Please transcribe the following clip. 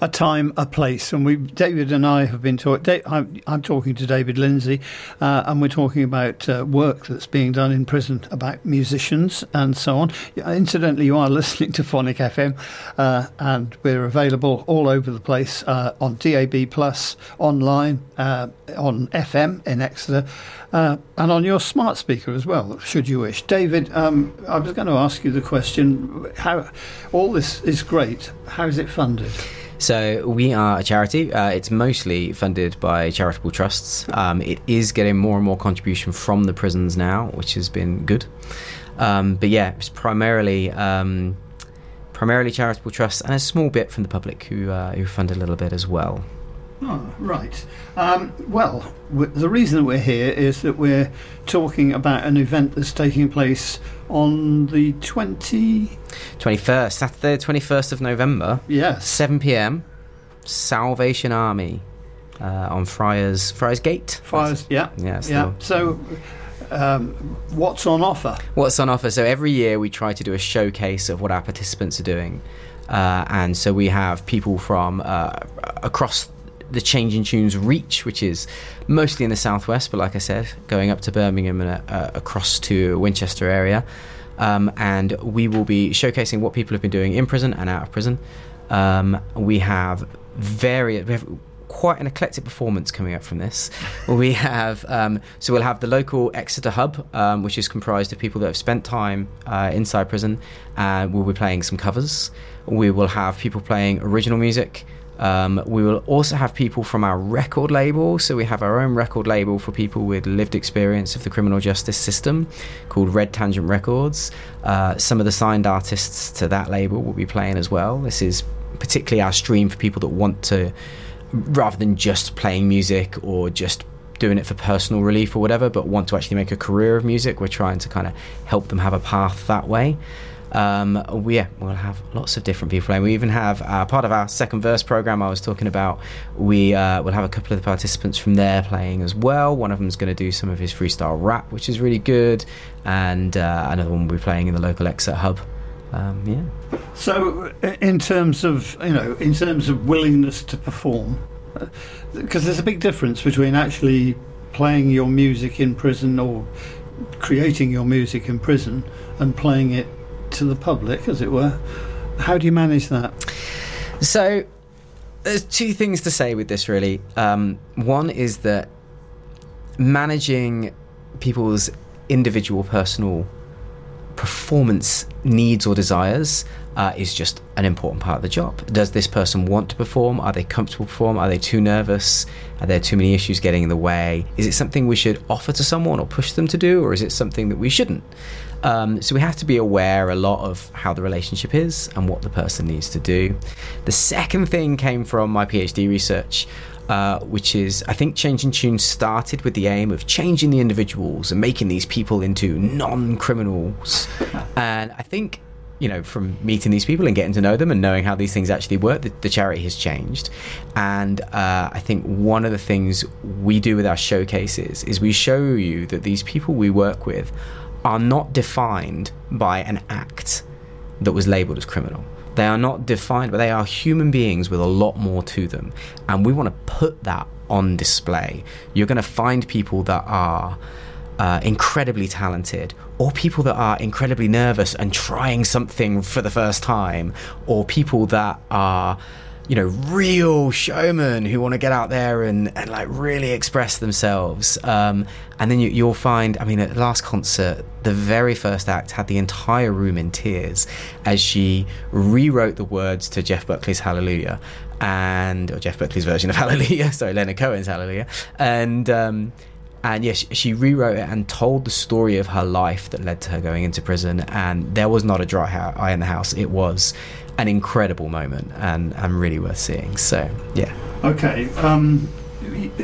a time, a place, and David and I have been talking. I'm talking to David Lindsay, and we're talking about work that's being done in prison about musicians and so on. Incidentally, you are listening to Phonic FM, and we're available all over the place on DAB+, online, on FM in Exeter, and on your smart speaker as well, should you wish. David, I was going to ask you the question, how all this is great, how is it funded? So we are a charity. It's mostly funded by charitable trusts. It is getting more and more contribution from the prisons now, which has been good. But yeah, it's primarily charitable trusts and a small bit from the public who fund a little bit as well. Oh, right. Well, the reason that we're here is that we're talking about an event that's taking place on the 21st, Saturday, 21st of November. Yes. 7 p.m. Salvation Army on Friars Gate. Friars, yeah. Yeah. So, what's on offer? What's on offer? So every year we try to do a showcase of what our participants are doing. And so we have people from across the Changing Tunes reach, which is mostly in the southwest, but like I said, going up to Birmingham and across to Winchester area, and we will be showcasing what people have been doing in prison and out of prison. We have quite an eclectic performance coming up from this. We have so we'll have the local Exeter hub, which is comprised of people that have spent time inside prison, and we'll be playing some covers. We will have people playing original music. We will also have people from our record label. So we have our own record label for people with lived experience of the criminal justice system called Red Tangent Records. Some of the signed artists to that label will be playing as well. This is particularly our stream for people that want to, rather than just playing music or just doing it for personal relief or whatever, but want to actually make a career of music. We're trying to kind of help them have a path that way. We'll have lots of different people playing. We even have part of our second verse program I was talking about. We'll have a couple of the participants from there playing as well. One of them is going to do some of his freestyle rap, which is really good, and another one will be playing in the local Exeter hub. So, in terms of willingness to perform, because there's a big difference between actually playing your music in prison or creating your music in prison and playing it to the public, as it were. How do you manage that? So there's two things to say with this, really. One is that managing people's individual personal performance needs or desires is just an important part of the job. Does this person want to perform? Are they comfortable to perform? Are they too nervous? Are there too many issues getting in the way? Is it something we should offer to someone or push them to do, or is it something that we shouldn't? So we have to be aware a lot of how the relationship is and what the person needs to do. The second thing came from my PhD research, which is, I think Changing Tunes started with the aim of changing the individuals and making these people into non-criminals. And I think, from meeting these people and getting to know them and knowing how these things actually work, the charity has changed. And I think one of the things we do with our showcases is we show you that these people we work with are not defined by an act that was labelled as criminal. They are not defined, but they are human beings with a lot more to them. And we want to put that on display. You're going to find people that are incredibly talented, or people that are incredibly nervous and trying something for the first time, or people that are real showmen who want to get out there and like really express themselves. And then you'll find, at last concert, the very first act had the entire room in tears as she rewrote the words to Jeff Buckley's Hallelujah, or Jeff Buckley's version of Hallelujah, sorry, Leonard Cohen's Hallelujah. And yes, she rewrote it and told the story of her life that led to her going into prison. And there was not a dry eye in the house. It was an incredible moment and really worth seeing. So, yeah. Okay.